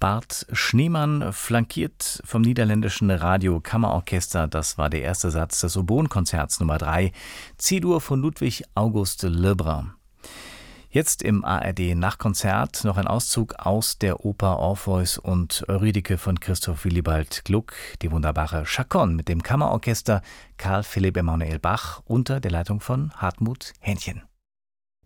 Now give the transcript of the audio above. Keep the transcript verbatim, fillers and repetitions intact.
Bart Schneemann, flankiert vom niederländischen Radio-Kammerorchester. Das war der erste Satz des Oboenkonzerts Nummer drei, C-Dur von Ludwig August Lebrun. Jetzt im A R D Nachtkonzert noch ein Auszug aus der Oper Orpheus und Eurydike von Christoph Willibald Gluck, die wunderbare Chaconne mit dem Kammerorchester Karl Philipp Emanuel Bach unter der Leitung von Hartmut Hähnchen.